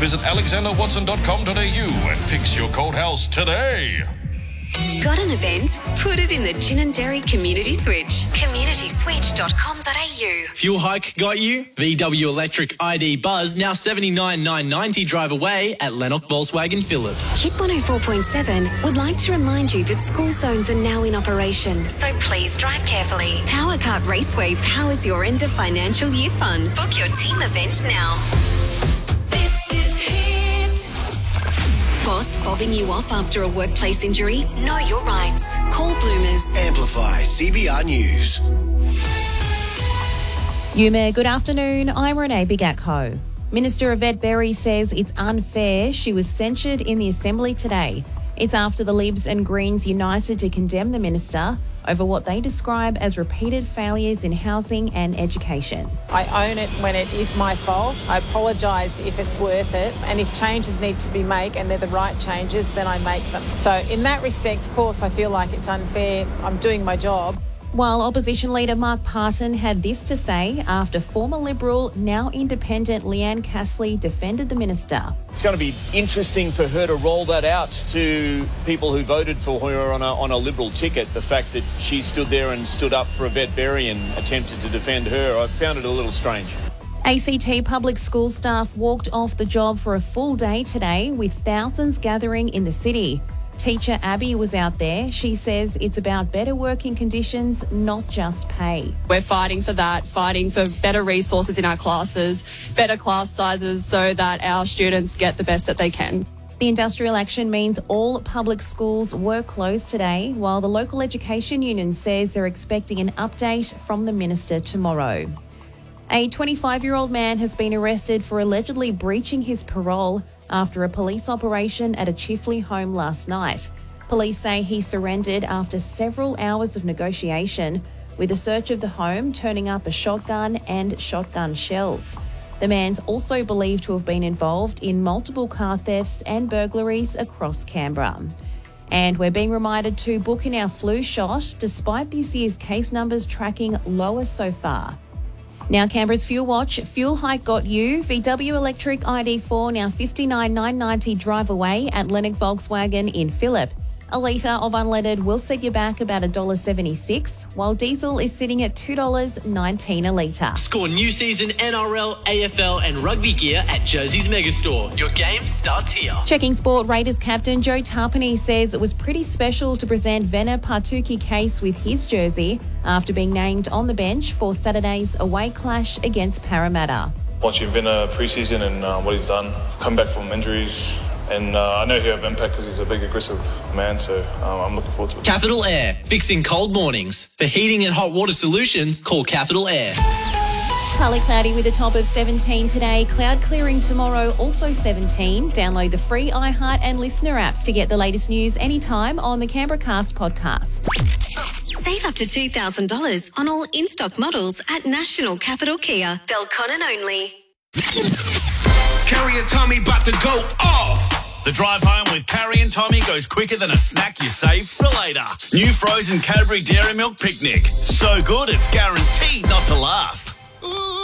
Visit alexanderwatson.com.au and fix your cold house today. Got an event? Put it in the Ginninderry Community Switch. communityswitch.com.au. Fuel hike got you? VW Electric ID Buzz now $79,990 drive away at Lennox Volkswagen Phillip. Hit 104.7 would like to remind you that school zones are now in operation, so please drive carefully. Power Kart Raceway powers your end of financial year fun. Book your team event now. This is Hit. Boss fobbing you off after a workplace injury? Know your rights. Call Bloomers. Amplify CBR News. Yuma, good afternoon. I'm Renee Bigatko. Minister Yvette Berry says it's unfair she was censured in the Assembly today. It's after the Libs and Greens united to condemn the minister over what they describe as repeated failures in housing and education. I own it when it is my fault. I apologise if it's worth it. And if changes need to be made and they're the right changes, then I make them. So in that respect, of course, I feel like it's unfair. I'm doing my job. While opposition leader Mark Parton had this to say after former Liberal, now independent Leanne Castley defended the minister. It's going to be interesting for her to roll that out to people who voted for her on a Liberal ticket. The fact that she stood there and stood up for Yvette Berry and attempted to defend her, I found it a little strange. ACT public school staff walked off the job for a full day today with thousands gathering in the city. Teacher Abby was out there. She says it's about better working conditions, not just pay. We're fighting for that, fighting for better resources in our classes, better class sizes so that our students get the best that they can. The industrial action means all public schools were closed today, while the local education union says they're expecting an update from the minister tomorrow. A 25-year-old man has been arrested for allegedly breaching his parole after a police operation at a Chifley home last night. Police say he surrendered after several hours of negotiation, with a search of the home turning up a shotgun and shotgun shells. The man's also believed to have been involved in multiple car thefts and burglaries across Canberra. And we're being reminded to book in our flu shot, despite this year's case numbers tracking lower so far. Now, Canberra's Fuel Watch. Fuel hike got you. VW Electric ID4 now $59,990 drive away at Lennox Volkswagen in Phillip. A litre of unleaded will set you back about $1.76, while diesel is sitting at $2.19 a litre. Score new season NRL, AFL and rugby gear at Jersey's Megastore. Your game starts here. Checking sport, Raiders captain Joe Tarpany says it was pretty special to present Vena Partuki Case with his jersey after being named on the bench for Saturday's away clash against Parramatta. Watching Vena pre-season and what he's done, come back from injuries, and I know he'll have impact because he's a big, aggressive man, so I'm looking forward to it. Capital Air, fixing cold mornings. For heating and hot water solutions, call Capital Air. Partly cloudy with a top of 17 today. Cloud clearing tomorrow, also 17. Download the free iHeart and Listener apps to get the latest news anytime on the Canberra Cast podcast. Save up to $2,000 on all in-stock models at National Capital Kia. Belconnen only. Carrie and Tommy about to go off. The drive home with Carrie and Tommy goes quicker than a snack you save for later. New frozen Cadbury Dairy Milk Picnic. So good it's guaranteed not to last. Ooh.